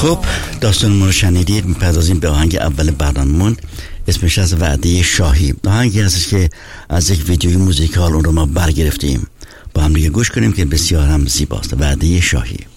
خب داستانمون رو شنیدید. میپردازیم به آهنگ اول برنامه‌مون، اسمش از وعده شاهی. آهنگی هستش که از یک ویدیوی موزیکال اون رو ما برگرفتیم، با هم دیگه گوش کنیم که بسیار هم زیباست. وعده شاهی.